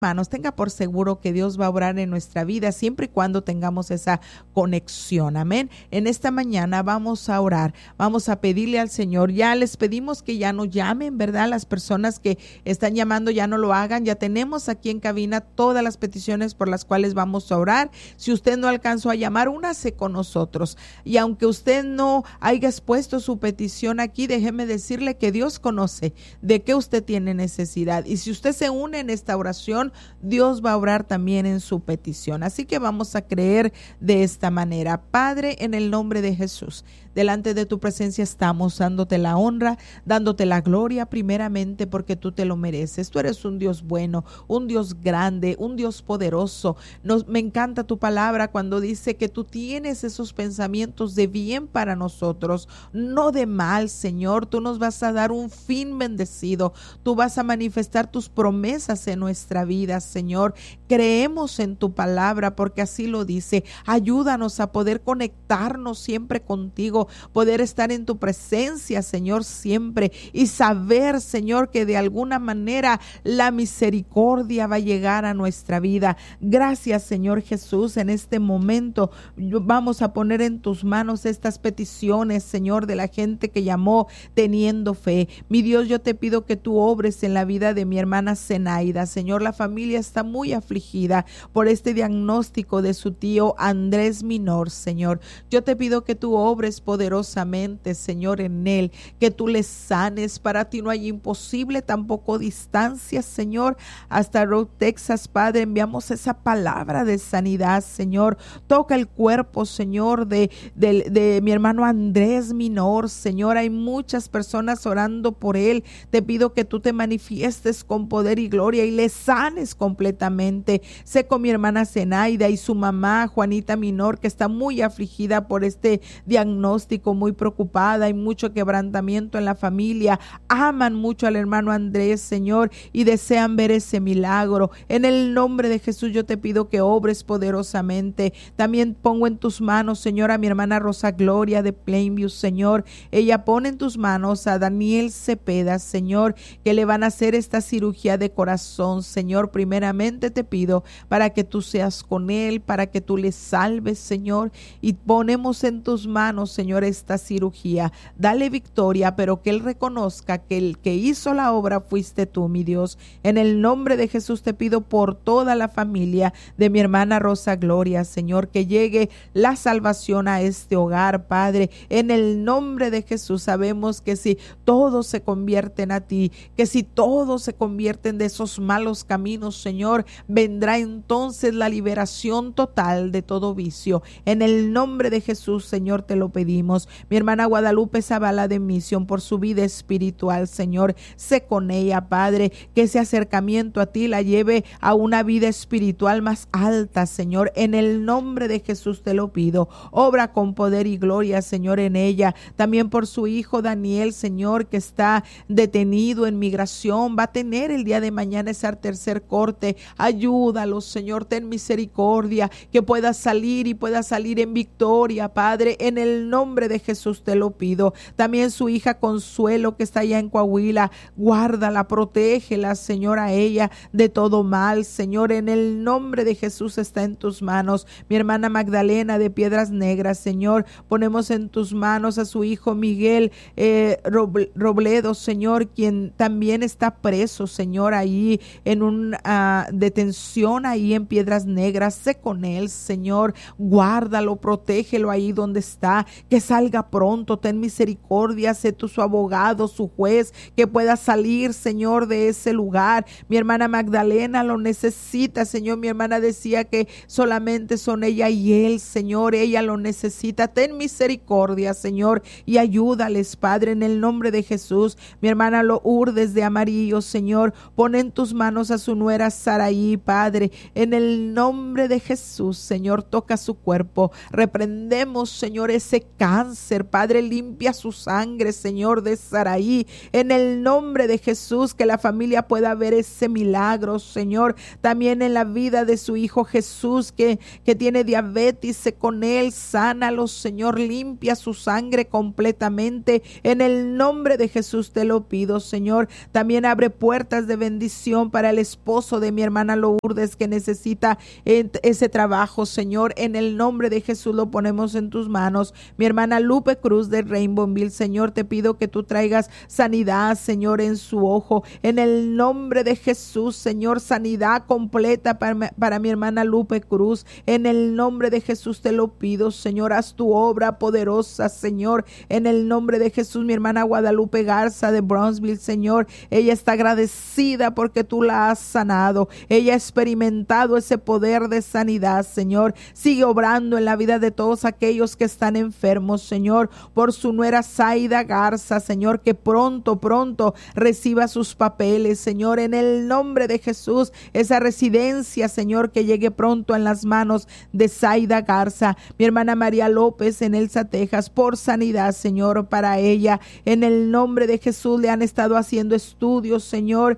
Hermanos, tenga por seguro que Dios va a obrar en nuestra vida siempre y cuando tengamos esa conexión. Amén. En esta mañana vamos a orar, vamos a pedirle al Señor. Ya les pedimos que ya no llamen, ¿verdad? Las personas que están llamando ya no lo hagan. Ya tenemos aquí en cabina todas las peticiones por las cuales vamos a orar. Si usted no alcanzó a llamar, únase con nosotros. Y aunque usted no haya expuesto su petición aquí, déjeme decirle que Dios conoce de qué usted tiene necesidad. Y si usted se une en esta oración, Dios va a obrar también en su petición. Así que vamos a creer de esta manera. Padre, en el nombre de Jesús, delante de tu presencia estamos dándote la honra, dándote la gloria primeramente porque tú te lo mereces. Tú eres un Dios bueno, un Dios grande, un Dios poderoso. Me encanta tu palabra cuando dice que tú tienes esos pensamientos de bien para nosotros, no de mal, Señor. Tú nos vas a dar un fin bendecido. Tú vas a manifestar tus promesas en nuestra vida, Señor. Creemos en tu palabra porque así lo dice. Ayúdanos a poder conectarnos siempre contigo, poder estar en tu presencia, Señor, siempre, y saber, Señor, que de alguna manera la misericordia va a llegar a nuestra vida. Gracias, Señor Jesús. En este momento vamos a poner en tus manos estas peticiones, Señor, de la gente que llamó teniendo fe. Mi Dios, yo te pido que tú obres en la vida de mi hermana Zenaida. Señor, la familia está muy afligida por este diagnóstico de su tío Andrés Minor, Señor. Yo te pido que tú obres poderosamente, Señor, en él, que tú le sanes. Para ti no hay imposible, tampoco distancia, Señor. Hasta Road, Texas, Padre, enviamos esa palabra de sanidad, Señor. Toca el cuerpo, Señor, de mi hermano Andrés Minor, Señor. Hay muchas personas orando por él. Te pido que tú te manifiestes con poder y gloria y le sanes completamente. Sé con mi hermana Zenaida y su mamá Juanita Minor, que está muy afligida por este diagnóstico, muy preocupada. Hay mucho quebrantamiento en la familia. Aman mucho al hermano Andrés, Señor, y desean ver ese milagro. En el nombre de Jesús yo te pido que obres poderosamente. También pongo en tus manos, Señor, a mi hermana Rosa Gloria de Plainview, Señor. Ella pone en tus manos a Daniel Cepeda, Señor, que le van a hacer esta cirugía de corazón. Señor, primeramente te pido para que tú seas con él, para que tú le salves, Señor, y ponemos en tus manos, Señor, esta cirugía. Dale victoria, pero que él reconozca que el que hizo la obra fuiste tú, mi Dios. En el nombre de Jesús te pido por toda la familia de mi hermana Rosa Gloria, Señor, que llegue la salvación a este hogar, Padre. En el nombre de Jesús sabemos que si todos se convierten a ti, que si todos se convierten de esos malos caminos, Señor, vendrá entonces la liberación total de todo vicio. En el nombre de Jesús, Señor, te lo pedimos. Mi hermana Guadalupe Zavala de Misión, por su vida espiritual, Señor, sé con ella, Padre, que ese acercamiento a ti la lleve a una vida espiritual más alta, Señor. En el nombre de Jesús te lo pido. Obra con poder y gloria, Señor, en ella. También por su hijo Daniel, Señor, que está detenido en migración, va a tener el día de mañana esa tercer corte. Ayúdalo, Señor, ten misericordia, que pueda salir y pueda salir en victoria, Padre. En el nombre de Jesús te lo pido. También su hija Consuelo, que está allá en Coahuila, guárdala, protégela, Señor, a ella de todo mal, Señor. En el nombre de Jesús está en tus manos. Mi hermana Magdalena de Piedras Negras, Señor, ponemos en tus manos a su hijo Miguel Robledo, Señor, quien también está preso, Señor, ahí en una detención ahí en Piedras Negras. Sé con él, Señor, guárdalo, protégelo ahí donde está, que salga pronto, ten misericordia, sé tú su abogado, su juez, que pueda salir, Señor, de ese lugar. Mi hermana Magdalena lo necesita, Señor. Mi hermana decía que solamente son ella y él, Señor, ella lo necesita. Ten misericordia, Señor, y ayúdales, Padre, en el nombre de Jesús. Mi hermana Lourdes de Amarillo, Señor, pon en tus manos a su nuera Saraí, Padre, en el nombre de Jesús, Señor, toca su cuerpo. Reprendemos, Señor, ese cáncer, Padre, limpia su sangre, Señor, de Saraí, en el nombre de Jesús, que la familia pueda ver ese milagro, Señor. También en la vida de su hijo Jesús, que tiene diabetes, sé con él, sánalo, Señor, limpia su sangre completamente. En el nombre de Jesús te lo pido, Señor. También abre puertas de bendición para el esposo esposo de mi hermana Lourdes que necesita ese trabajo, Señor, en el nombre de Jesús lo ponemos en tus manos. Mi hermana Lupe Cruz de Rainbowville, Señor, te pido que tú traigas sanidad, Señor, en su ojo, en el nombre de Jesús, Señor, sanidad completa para mi hermana Lupe Cruz, en el nombre de Jesús te lo pido, Señor, haz tu obra poderosa, Señor, en el nombre de Jesús. Mi hermana Guadalupe Garza de Brownsville, Señor, ella está agradecida porque tú la has sanado, ella ha experimentado ese poder de sanidad, Señor, sigue obrando en la vida de todos aquellos que están enfermos, Señor, por su nuera Zaida Garza, Señor, que pronto reciba sus papeles, Señor, en el nombre de Jesús, esa residencia, Señor, que llegue pronto en las manos de Zaida Garza. Mi hermana María López en Elsa, Texas, por sanidad, Señor, para ella, en el nombre de Jesús. Le han estado haciendo estudios, Señor,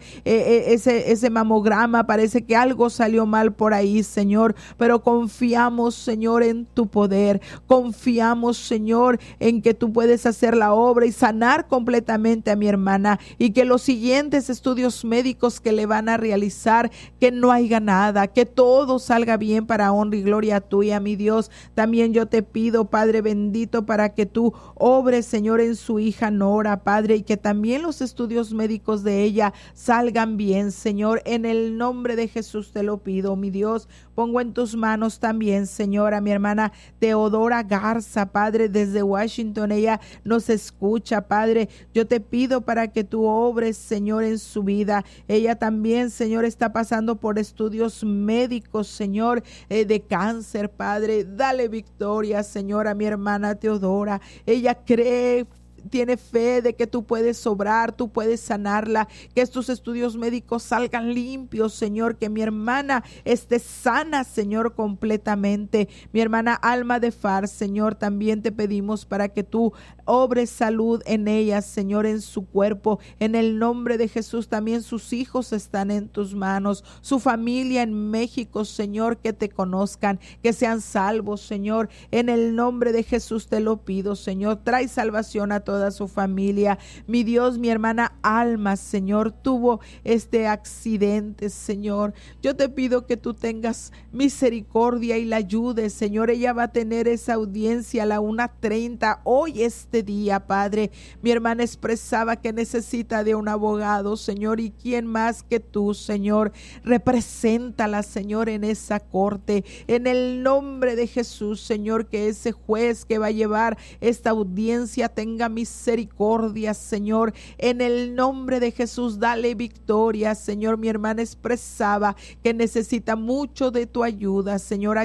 ese mamograma, parece que algo salió mal por ahí, Señor, pero confiamos, Señor, en tu poder, confiamos, Señor, en que tú puedes hacer la obra y sanar completamente a mi hermana, y que los siguientes estudios médicos que le van a realizar, que no haya nada, que todo salga bien para honra y gloria tuya, mi Dios. También yo te pido, Padre bendito, para que tú obres, Señor, en su hija Nora, Padre, y que también los estudios médicos de ella salgan bien, Señor, en el nombre de Jesús te lo pido, mi Dios. Pongo en tus manos también, Señor, a mi hermana Teodora Garza, Padre, desde Washington, ella nos escucha, Padre. Yo te pido para que tú obres, Señor, en su vida. Ella también, Señor, está pasando por estudios médicos, Señor, de cáncer, Padre. Dale victoria, Señor, a mi hermana Teodora. Ella cree, tiene fe de que tú puedes obrar, tú puedes sanarla, que estos estudios médicos salgan limpios, Señor, que mi hermana esté sana, Señor, completamente. Mi hermana Alma de Far, Señor, también te pedimos para que tú obres salud en ella, Señor, en su cuerpo, en el nombre de Jesús. También sus hijos están en tus manos, su familia en México, Señor, que te conozcan, que sean salvos, Señor, en el nombre de Jesús te lo pido, Señor. Trae salvación a toda su familia, mi Dios. Mi hermana Alma, Señor, tuvo este accidente, Señor. Yo te pido que tú tengas misericordia y la ayudes, Señor. Ella va a tener esa audiencia a la 1:30 hoy, este día, Padre. Mi hermana expresaba que necesita de un abogado, Señor, y quién más que tú, Señor. Represéntala, Señor, en esa corte, en el nombre de Jesús, Señor, que ese juez que va a llevar esta audiencia tenga misericordia, Señor, en el nombre de Jesús. Dale victoria, Señor. Mi hermana expresaba que necesita mucho de tu ayuda, Señor.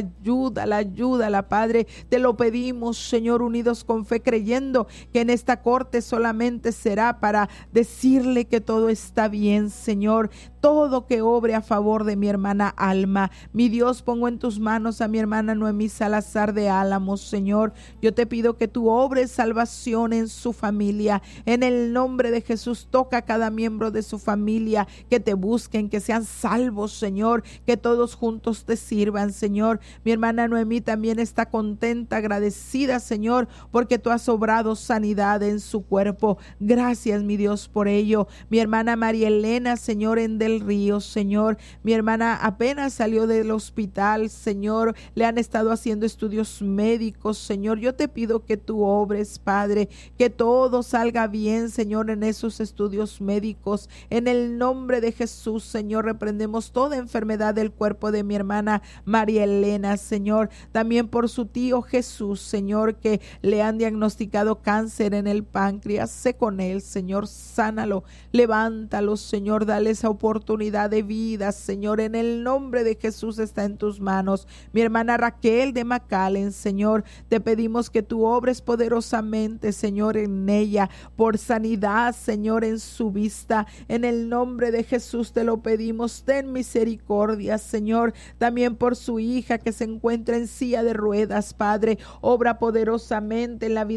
Ayúdala, Padre. Te lo pedimos, Señor, unidos con fe, creyendo que en esta corte solamente será para decirle que todo está bien, Señor. Todo que obre a favor de mi hermana Alma. Mi Dios, pongo en tus manos a mi hermana Noemí Salazar de Álamos, Señor. Yo te pido que tú obres salvación en su familia. En el nombre de Jesús, toca a cada miembro de su familia, que te busquen, que sean salvos, Señor, que todos juntos te sirvan, Señor. Mi hermana Noemí también está contenta, agradecida, Señor, porque tú has obrado sanidad en su cuerpo. Gracias, mi Dios, por ello. Mi hermana María Elena, Señor, en Del Río, Señor. Mi hermana apenas salió del hospital, Señor. Le han estado haciendo estudios médicos, Señor. Yo te pido que tú obres, Padre, que todo salga bien, Señor, en esos estudios médicos. En el nombre de Jesús, Señor, reprendemos toda enfermedad del cuerpo de mi hermana María Elena, Señor. También por su tío Jesús, Señor, que le han diagnosticado cáncer en el páncreas. Sé con él, Señor, sánalo, levántalo, Señor, dale esa oportunidad de vida, Señor, en el nombre de Jesús está en tus manos. Mi hermana Raquel de McAllen, Señor, te pedimos que tú obres poderosamente, Señor, en ella, por sanidad, Señor, en su vista, en el nombre de Jesús te lo pedimos. Ten misericordia, Señor, también por su hija que se encuentra en silla de ruedas, Padre. Obra poderosamente en la vida de mi hermana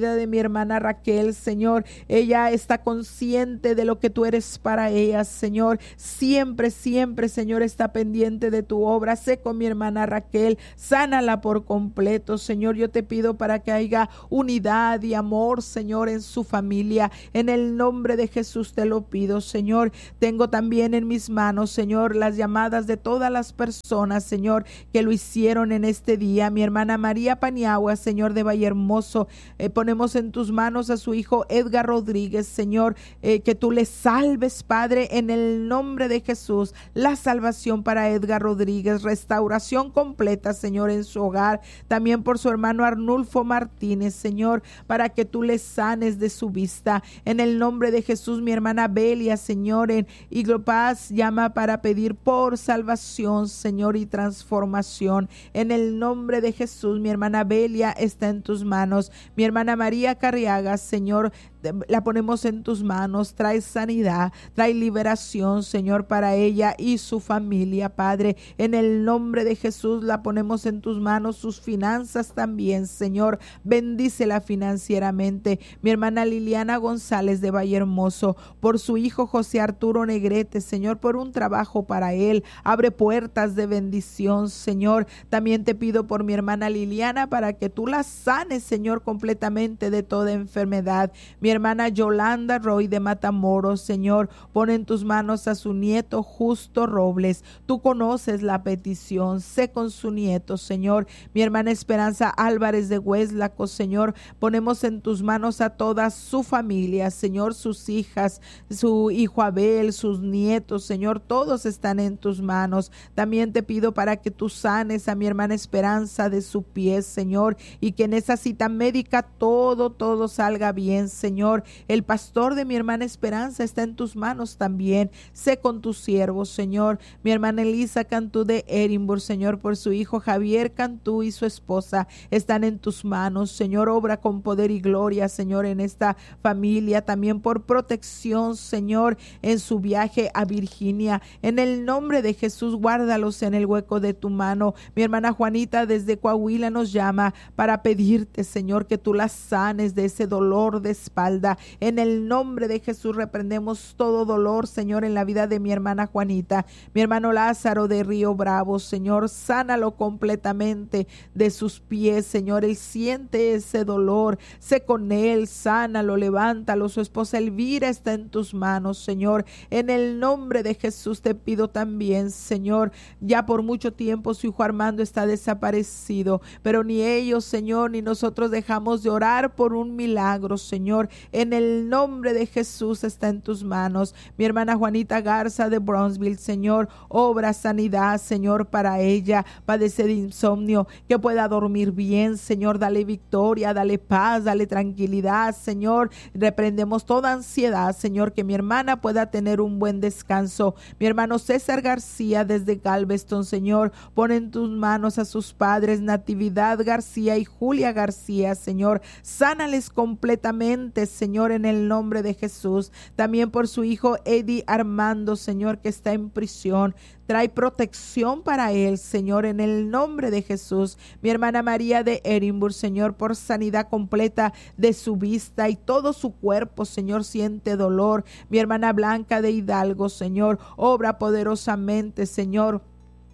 hermana Raquel, Señor. Ella está consciente de lo que tú eres para ella, Señor. Siempre, siempre, Señor, está pendiente de tu obra. Sé con mi hermana Raquel, sánala por completo, Señor. Yo te pido para que haya unidad y amor, Señor, en su familia. En el nombre de Jesús te lo pido, Señor. Tengo también en mis manos, Señor, las llamadas de todas las personas, Señor, que lo hicieron en este día. Mi hermana María Paniagua, Señor, de Vallehermoso, ponemos en tus manos a su hijo Edgar Rodríguez, Señor, que tú le salves, Padre, en el nombre de Jesús. La salvación para Edgar Rodríguez, restauración completa, Señor, en su hogar. También por su hermano Arnulfo Martínez, Señor, para que tú le sanes de su vista. En el nombre de Jesús, mi hermana Belia, Señor, en Iglo Paz llama para pedir por salvación, Señor, y transformación. En el nombre de Jesús, mi hermana Belia está en tus manos. Mi hermana María Carriaga, Señor, la ponemos en tus manos. Trae sanidad, trae liberación, Señor, para ella y su familia, Padre. En el nombre de Jesús la ponemos en tus manos, sus finanzas también, Señor. Bendícela financieramente. Mi hermana Liliana González de Vallehermoso, por su hijo José Arturo Negrete, Señor, por un trabajo para él. Abre puertas de bendición, Señor. También te pido por mi hermana Liliana para que tú la sanes, Señor, completamente de toda enfermedad. Mi hermana Yolanda Roy de Matamoros, Señor, pon en tus manos a su nieto Justo Robles. Tú conoces la petición, sé con su nieto, Señor. Mi hermana Esperanza Álvarez de Hueslaco, Señor, ponemos en tus manos a toda su familia, Señor, sus hijas, su hijo Abel, sus nietos, Señor, todos están en tus manos. También te pido para que tú sanes a mi hermana Esperanza de su pie, Señor, y que en esa cita médica todo salga bien, Señor. El pastor de mi hermana Esperanza está en tus manos también. Sé con tus siervos, Señor. Mi hermana Elisa Cantú de Edimburgo, Señor, por su hijo Javier Cantú y su esposa, están en tus manos, Señor. Obra con poder y gloria, Señor, en esta familia. También por protección, Señor, en su viaje a Virginia. En el nombre de Jesús, guárdalos en el hueco de tu mano. Mi hermana Juanita desde Coahuila nos llama para pedirte, Señor, que tú la sanes de ese dolor de espalda. En el nombre de Jesús reprendemos todo dolor, Señor, en la vida de mi hermana Juanita. Mi hermano Lázaro de Río Bravo, Señor, sánalo completamente de sus pies, Señor. Él siente ese dolor, sé con él, sánalo, levántalo. Su esposa Elvira está en tus manos, Señor. En el nombre de Jesús te pido también, Señor, ya por mucho tiempo su hijo Armando está desaparecido, pero ni ellos, Señor, ni nosotros dejamos de orar por un milagro, Señor. En el nombre de Jesús está en tus manos. Mi hermana Juanita Garza de Brownsville, Señor, obra sanidad, Señor, para ella. Padece de insomnio, que pueda dormir bien, Señor. Dale victoria, dale paz, dale tranquilidad, Señor. Reprendemos toda ansiedad, Señor, que mi hermana pueda tener un buen descanso. Mi hermano César García desde Galveston, Señor, pon en tus manos a sus padres Natividad García y Julia García, Señor. Sánales completamente, Señor, en el nombre de Jesús. También por su hijo Eddie Armando, Señor, que está en prisión. Trae protección para él, Señor, en el nombre de Jesús. Mi hermana María de Edimburgo, Señor, por sanidad completa de su vista y todo su cuerpo, Señor, siente dolor. Mi hermana Blanca de Hidalgo, Señor, obra poderosamente, Señor,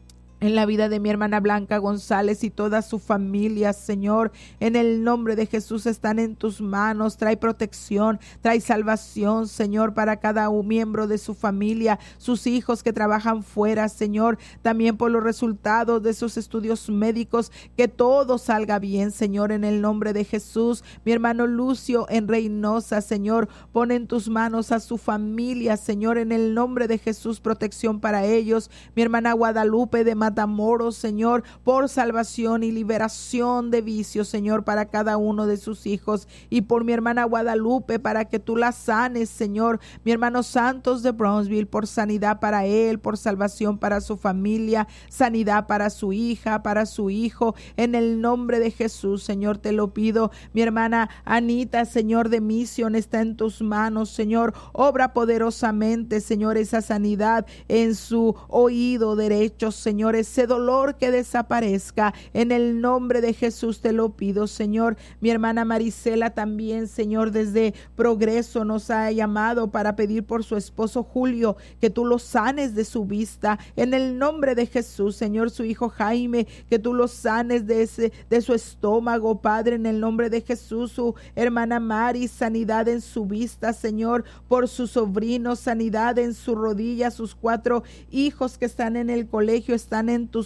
en la vida de mi hermana Blanca González y toda su familia, Señor. En el nombre de Jesús están en tus manos. Trae protección, trae salvación, Señor, para cada miembro de su familia, sus hijos que trabajan fuera, Señor. También por los resultados de sus estudios médicos, que todo salga bien, Señor, en el nombre de Jesús. Mi hermano Lucio en Reynosa, Señor, pon en tus manos a su familia, Señor, en el nombre de Jesús, protección para ellos. Mi hermana Guadalupe de Matamoros, Señor, por salvación y liberación de vicios, Señor, para cada uno de sus hijos. Y por mi hermana Guadalupe, para que tú la sanes, Señor. Mi hermano Santos de Brownsville, por sanidad para él, por salvación para su familia, sanidad para su hija, para su hijo. En el nombre de Jesús, Señor, te lo pido. Mi hermana Anita, Señor, de Misión, está en tus manos, Señor. Obra poderosamente, Señor, esa sanidad en su oído derecho, Señor, ese dolor que desaparezca. En el nombre de Jesús te lo pido, Señor. Mi hermana Marisela también, Señor, desde Progreso nos ha llamado para pedir por su esposo Julio, que tú lo sanes de su vista. En el nombre de Jesús, Señor, su hijo Jaime, que tú lo sanes de su estómago, Padre, en el nombre de Jesús. Su hermana Mari, sanidad en su vista, Señor, por su sobrino, sanidad en su rodilla. Sus 4 hijos que están en el colegio están en tus